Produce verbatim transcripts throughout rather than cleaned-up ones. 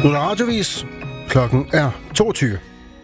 Radiovis. Klokken er toogtyve.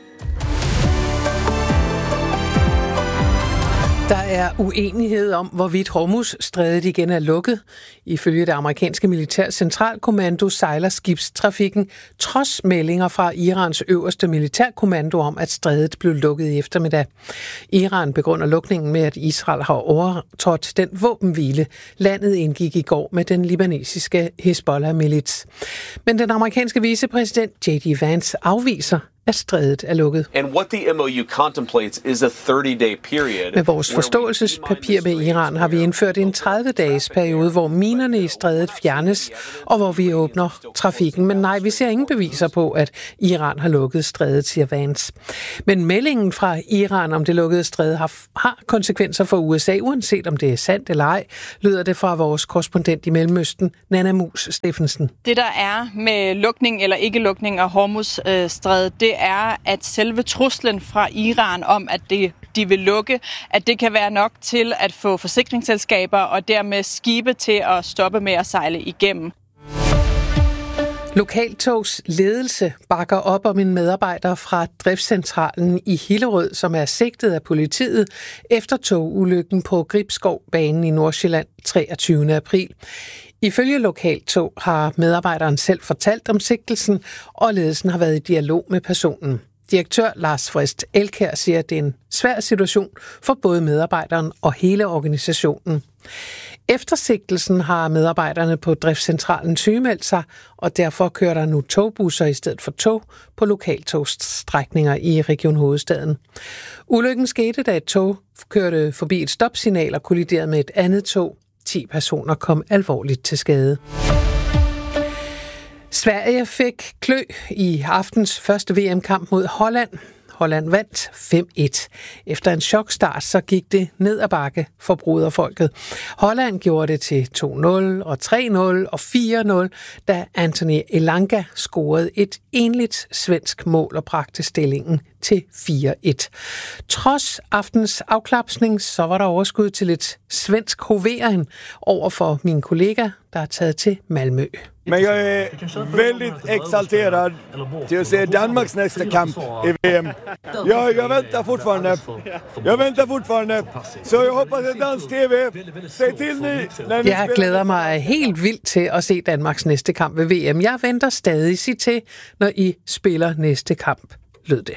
Der er uenighed om, hvorvidt Hormuzstrædet igen er lukket. Ifølge det amerikanske militærs centralkommando sejler skibstrafikken, trods meldinger fra Irans øverste militærkommando om, at strædet blev lukket i eftermiddag. Iran begrunder lukningen med, at Israel har overtrådt den våbenhvile, landet indgik i går med den libanesiske Hezbollah-milits. Men den amerikanske vicepræsident J D Vance afviser, at strædet er lukket. And what the M O U contemplates is a thirty-day period. Med vores forståelsespapir med Iran har vi indført en tredive-dages periode, hvor minerne i strædet fjernes, og hvor vi åbner trafikken. Men nej, vi ser ingen beviser på, at Iran har lukket strædet, siger Vance. Men meldingen fra Iran om det lukkede stræde har, har konsekvenser for U S A, uanset om det er sandt eller ej, lyder det fra vores korrespondent i Mellemøsten, Nanna Mus Steffensen. Det der er med lukning eller ikke lukning af Hormuzstrædet, det er, at selve truslen fra Iran om, at det, de vil lukke, at det kan være nok til at få forsikringsselskaber og dermed skibe til at stoppe med at sejle igennem. Lokaltogs ledelse bakker op om en medarbejder fra driftscentralen i Hillerød, som er sigtet af politiet efter togulykken på Gribskovbanen i Nordsjælland treogtyvende april. Ifølge Lokaltog har medarbejderen selv fortalt om sigtelsen, og ledelsen har været i dialog med personen. Direktør Lars Frist Elkær siger, at det er en svær situation for både medarbejderen og hele organisationen. Efter sigtelsen har medarbejderne på driftscentralen sygemeldt sig, og derfor kører der nu togbusser i stedet for tog på lokaltogsstrækninger i Region Hovedstaden. Ulykken skete, da et tog kørte forbi et stopsignal og kolliderede med et andet tog. ti personer kom alvorligt til skade. Sverige fik klø i aftens første V M-kamp mod Holland. Holland vandt fem et. Efter en chokstart, så gik det ned ad bakke for broderfolket. Holland gjorde det til to nul og tre nul og fire nul, da Anthony Elanga scorede et enligt svensk mål og bragte stillingen til fire et. Trods aftens afklapsning, så var der overskud til et svensk hoveren over for min kollega, der er taget til Malmö. Men jag är väldigt exalterad till att se Danmarks nästa kamp i V M. Jag, jag väntar fortfarande. Jag väntar fortfarande. Så jag hoppas att dansk T V säger till ni när ni Jeg glæder mig helt vildt til at se Danmarks næste kamp ved V M. Jeg venter stadig sig til, når I spiller næste kamp, lød det.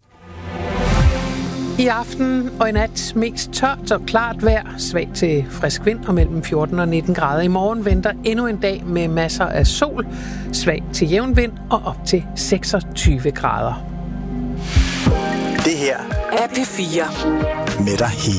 I aften og i nat mest tørt og klart vejr, svag til frisk vind og mellem fjorten og nitten grader. I morgen venter endnu en dag med masser af sol, svag til jævn vind og op til seksogtyve grader. Det her er P fire med dig hele.